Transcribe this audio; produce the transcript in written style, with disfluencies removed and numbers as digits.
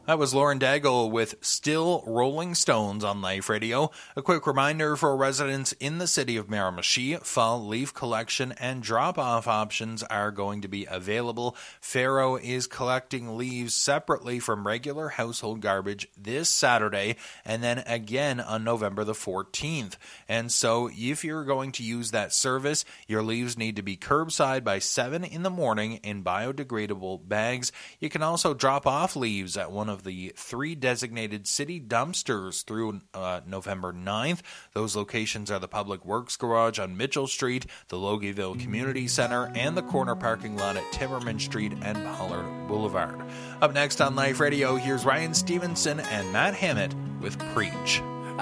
That was Lauren Daigle with Still Rolling Stones on Life Radio. A quick reminder for residents in the city of Miramichi, fall leaf collection and drop-off options are going to be available. Faro is collecting leaves separately from regular household garbage this Saturday and then again on November the 14th. And so if you're going to use that service, your leaves need to be curbside by 7 in the morning in biodegradable bags. You can also drop off leaves at one of the 3 designated city dumpsters through November 9th. Those locations are the Public Works Garage on Mitchell Street, the Logieville Community Center, and the corner parking lot at Timmerman Street and Pollard Boulevard. Up next on Life Radio, here's Ryan Stevenson and Matt Hammett with Preach.